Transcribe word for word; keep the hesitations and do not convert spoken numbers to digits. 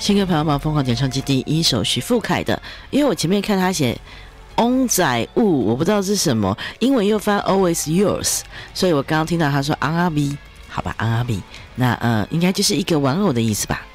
新歌排行榜疯狂点唱机第一首徐富凯的，因为我前面看他写翁仔物，我不知道是什么，英文又翻 always yours， 所以我刚刚听到他说昂阿比，好吧，昂阿比，那呃应该就是一个玩偶的意思吧。